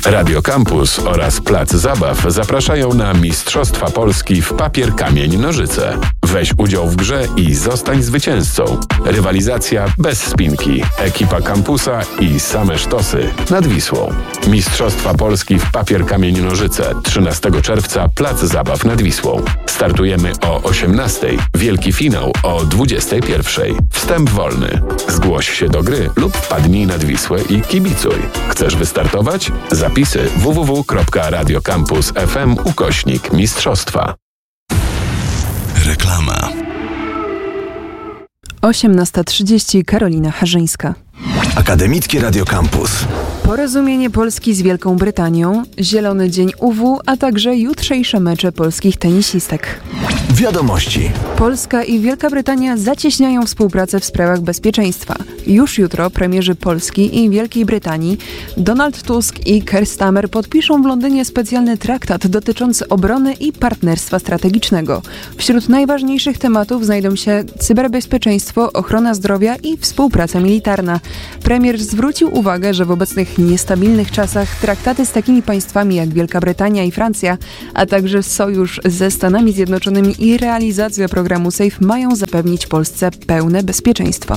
Radio Campus oraz Plac Zabaw zapraszają na Mistrzostwa Polski w papier, kamień, nożyce. Weź udział w grze i zostań zwycięzcą. Rywalizacja bez spinki. Ekipa kampusa i same sztosy nad Wisłą. Mistrzostwa Polski w papier, kamień, nożyce. 13 czerwca Plac Zabaw nad Wisłą. Startujemy o 18:00. Wielki finał o 21:00. Wstęp wolny. Zgłoś się do gry lub wpadnij nad Wisłę i kibicuj. Chcesz wystartować? Zapisy www.radiocampus.fm/mistrzostwa. Reklama. 18:30. Karolina Harzyńska. Akademickie Radio Campus. Porozumienie Polski z Wielką Brytanią, Zielony Dzień UW, a także jutrzejsze mecze polskich tenisistek. Wiadomości. Polska i Wielka Brytania zacieśniają współpracę w sprawach bezpieczeństwa. Już jutro premierzy Polski i Wielkiej Brytanii Donald Tusk i Keir Starmer podpiszą w Londynie specjalny traktat dotyczący obrony i partnerstwa strategicznego. Wśród najważniejszych tematów znajdą się cyberbezpieczeństwo, ochrona zdrowia i współpraca militarna. Premier zwrócił uwagę, że w obecnych niestabilnych czasach traktaty z takimi państwami jak Wielka Brytania i Francja, a także sojusz ze Stanami Zjednoczonymi i realizacja programu SAFE mają zapewnić Polsce pełne bezpieczeństwo.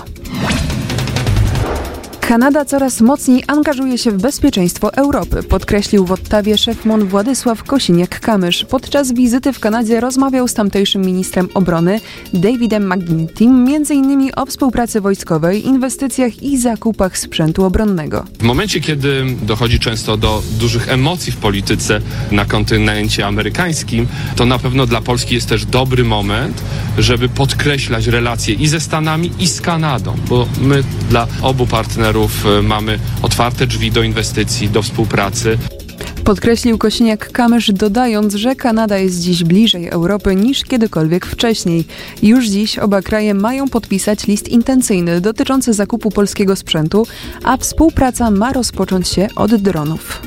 Kanada coraz mocniej angażuje się w bezpieczeństwo Europy, podkreślił w Ottawie szef MON Władysław Kosiniak-Kamysz. Podczas wizyty w Kanadzie rozmawiał z tamtejszym ministrem obrony Davidem McGuinnessem m.in. o współpracy wojskowej, inwestycjach i zakupach sprzętu obronnego. W momencie, kiedy dochodzi często do dużych emocji w polityce na kontynencie amerykańskim, to na pewno dla Polski jest też dobry moment, żeby podkreślać relacje i ze Stanami, i z Kanadą, bo my dla obu partnerów mamy otwarte drzwi do inwestycji, do współpracy. Podkreślił Kosiniak-Kamysz, dodając, że Kanada jest dziś bliżej Europy niż kiedykolwiek wcześniej. Już dziś oba kraje mają podpisać list intencyjny dotyczący zakupu polskiego sprzętu, a współpraca ma rozpocząć się od dronów.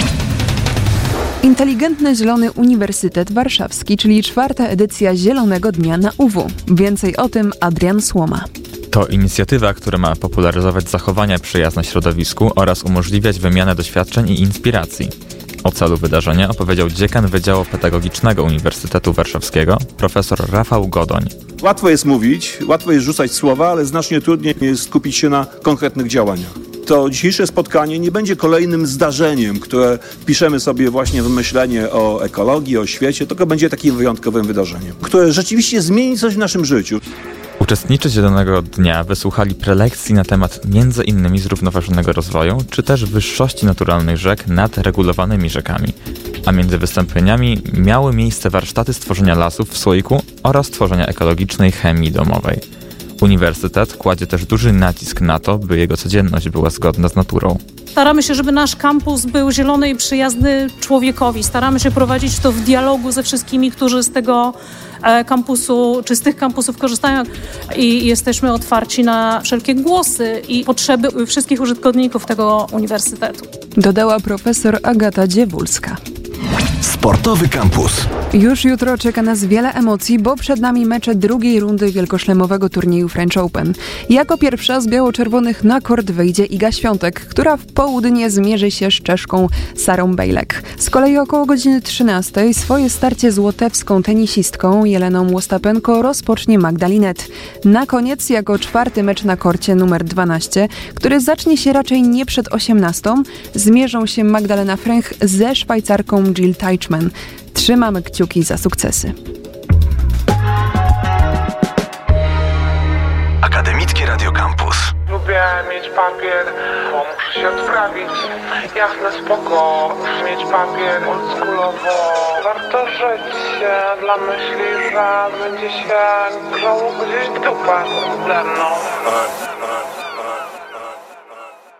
Inteligentny Zielony Uniwersytet Warszawski, czyli 4. edycja Zielonego Dnia na UW. Więcej o tym Adrian Słoma. To inicjatywa, która ma popularyzować zachowania przyjazne środowisku oraz umożliwiać wymianę doświadczeń i inspiracji. O celu wydarzenia opowiedział dziekan Wydziału Pedagogicznego Uniwersytetu Warszawskiego, profesor Rafał Godoń. Łatwo jest mówić, łatwo jest rzucać słowa, ale znacznie trudniej jest skupić się na konkretnych działaniach. To dzisiejsze spotkanie nie będzie kolejnym zdarzeniem, które wpiszemy sobie właśnie w myślenie o ekologii, o świecie, tylko będzie takim wyjątkowym wydarzeniem, które rzeczywiście zmieni coś w naszym życiu. Uczestnicy Zielonego Dnia wysłuchali prelekcji na temat m.in. zrównoważonego rozwoju, czy też wyższości naturalnych rzek nad regulowanymi rzekami. A między wystąpieniami miały miejsce warsztaty stworzenia lasów w słoiku oraz tworzenia ekologicznej chemii domowej. Uniwersytet kładzie też duży nacisk na to, by jego codzienność była zgodna z naturą. Staramy się, żeby nasz kampus był zielony i przyjazny człowiekowi. Staramy się prowadzić to w dialogu ze wszystkimi, którzy z tego kampusu, czy z tych kampusów korzystają i jesteśmy otwarci na wszelkie głosy i potrzeby wszystkich użytkowników tego uniwersytetu. Dodała profesor Agata Dziewulska. Sportowy Campus. Już jutro czeka nas wiele emocji, bo przed nami mecze drugiej rundy wielkoszlemowego turnieju French Open. Jako pierwsza z biało-czerwonych na kort wyjdzie Iga Świątek, która w południe zmierzy się z Czeszką Sarą Bejlek. Z kolei około godziny 13 swoje starcie z łotewską tenisistką Jeleną Łostapenko rozpocznie Magda Linette. Na koniec jako czwarty mecz na korcie numer 12, który zacznie się raczej nie przed 18, zmierzą się Magdalena Fręch ze Szwajcarką Jill Teichmann. Trzymamy kciuki za sukcesy. Akademickie Radio Campus. Lubię mieć papier, bo muszę się odprawić. Jasne, spoko, mieć papier oldschoolowo. Warto żyć dla myśli, że będzie się grzało gdzieś w dupę ze mną.